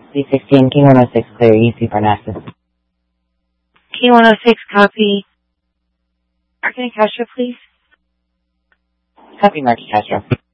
C16, King 106, clear, EC Parnassus. King 106, copy. Mark Castro, please. Copy, Marky Castro.